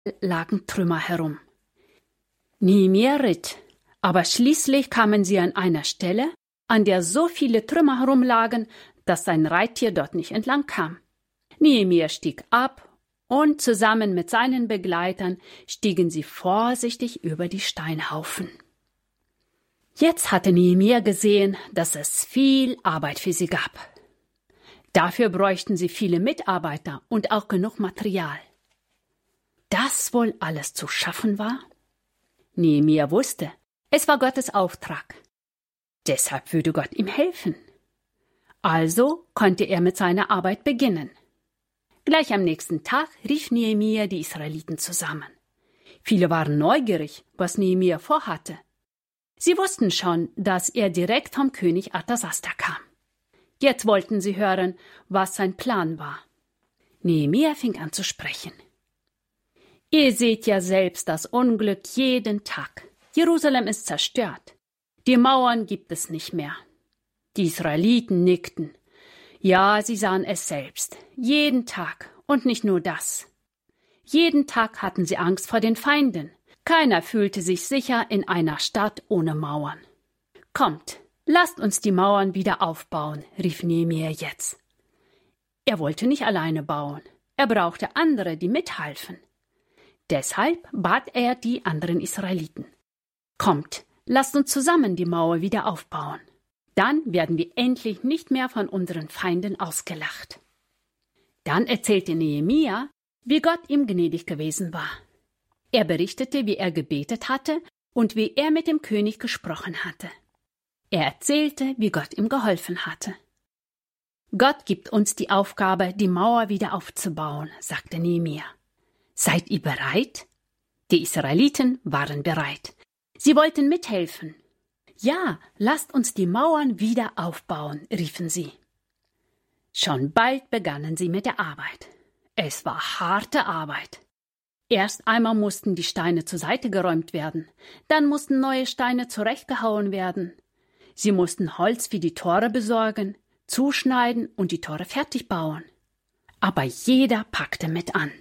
lagen Trümmer herum. Nehemia ritt, aber schließlich kamen sie an einer Stelle, an der so viele Trümmer herumlagen, dass sein Reittier dort nicht entlang kam. Nehemia stieg ab und zusammen mit seinen Begleitern stiegen sie vorsichtig über die Steinhaufen. Jetzt hatte Nehemia gesehen, dass es viel Arbeit für sie gab. Dafür bräuchten sie viele Mitarbeiter und auch genug Material. Das wohl alles zu schaffen war? Nehemia wusste, es war Gottes Auftrag. Deshalb würde Gott ihm helfen. Also konnte er mit seiner Arbeit beginnen. Gleich am nächsten Tag rief Nehemia die Israeliten zusammen. Viele waren neugierig, was Nehemia vorhatte. Sie wussten schon, dass er direkt vom König Artasasta kam. Jetzt wollten sie hören, was sein Plan war. Nehemia fing an zu sprechen. Ihr seht ja selbst das Unglück jeden Tag. Jerusalem ist zerstört. Die Mauern gibt es nicht mehr. Die Israeliten nickten. Ja, sie sahen es selbst. Jeden Tag. Und nicht nur das. Jeden Tag hatten sie Angst vor den Feinden. Keiner fühlte sich sicher in einer Stadt ohne Mauern. Kommt, lasst uns die Mauern wieder aufbauen, rief Nehemia jetzt. Er wollte nicht alleine bauen. Er brauchte andere, die mithalfen. Deshalb bat er die anderen Israeliten. Kommt, lasst uns zusammen die Mauer wieder aufbauen. Dann werden wir endlich nicht mehr von unseren Feinden ausgelacht. Dann erzählte Nehemia, wie Gott ihm gnädig gewesen war. Er berichtete, wie er gebetet hatte und wie er mit dem König gesprochen hatte. Er erzählte, wie Gott ihm geholfen hatte. Gott gibt uns die Aufgabe, die Mauer wieder aufzubauen, sagte Nehemia. Seid ihr bereit? Die Israeliten waren bereit. Sie wollten mithelfen. Ja, lasst uns die Mauern wieder aufbauen, riefen sie. Schon bald begannen sie mit der Arbeit. Es war harte Arbeit. Erst einmal mussten die Steine zur Seite geräumt werden, dann mussten neue Steine zurechtgehauen werden. Sie mussten Holz für die Tore besorgen, zuschneiden und die Tore fertig bauen. Aber jeder packte mit an.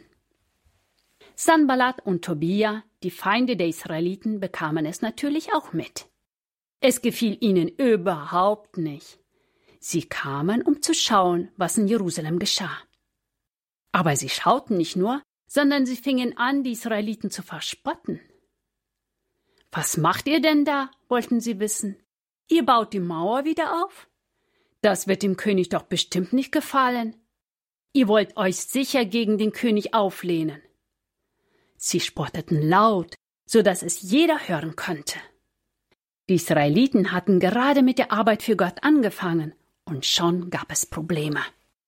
Sanballat und Tobia, die Feinde der Israeliten, bekamen es natürlich auch mit. Es gefiel ihnen überhaupt nicht. Sie kamen, um zu schauen, was in Jerusalem geschah. Aber sie schauten nicht nur, sondern sie fingen an, die Israeliten zu verspotten. Was macht ihr denn da, wollten sie wissen. Ihr baut die Mauer wieder auf? Das wird dem König doch bestimmt nicht gefallen. Ihr wollt euch sicher gegen den König auflehnen. Sie spotteten laut, so dass es jeder hören konnte. Die Israeliten hatten gerade mit der Arbeit für Gott angefangen und schon gab es Probleme.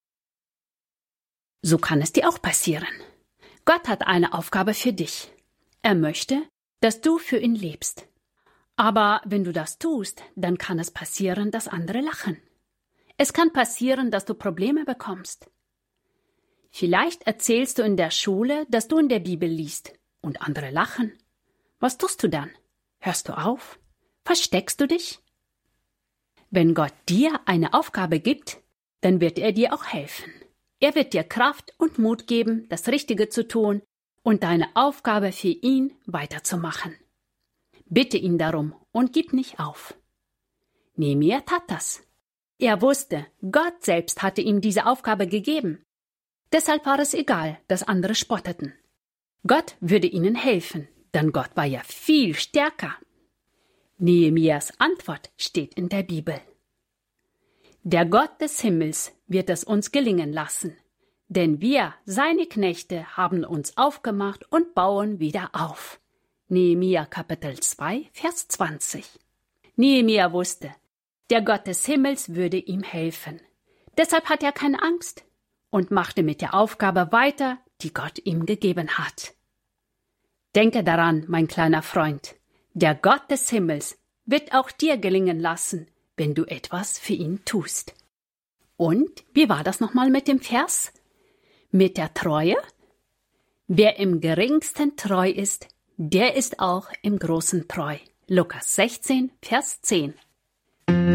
So kann es dir auch passieren. Gott hat eine Aufgabe für dich. Er möchte, dass du für ihn lebst. Aber wenn du das tust, dann kann es passieren, dass andere lachen. Es kann passieren, dass du Probleme bekommst. Vielleicht erzählst du in der Schule, dass du in der Bibel liest, und andere lachen. Was tust du dann? Hörst du auf? Versteckst du dich? Wenn Gott dir eine Aufgabe gibt, dann wird er dir auch helfen. Er wird dir Kraft und Mut geben, das Richtige zu tun und deine Aufgabe für ihn weiterzumachen. Bitte ihn darum und gib nicht auf. Nehemia tat das. Er wusste, Gott selbst hatte ihm diese Aufgabe gegeben. Deshalb war es egal, dass andere spotteten. Gott würde ihnen helfen, denn Gott war ja viel stärker. Nehemias Antwort steht in der Bibel. Der Gott des Himmels wird es uns gelingen lassen, denn wir, seine Knechte, haben uns aufgemacht und bauen wieder auf. Nehemia Kapitel 2, Vers 20. Nehemia wusste, der Gott des Himmels würde ihm helfen. Deshalb hat er keine Angst und machte mit der Aufgabe weiter, die Gott ihm gegeben hat. Denke daran, mein kleiner Freund, der Gott des Himmels wird auch dir gelingen lassen, wenn du etwas für ihn tust. Und wie war das nochmal mit dem Vers? Mit der Treue? Wer im Geringsten treu ist, der ist auch im Großen treu. Lukas 16, Vers 10.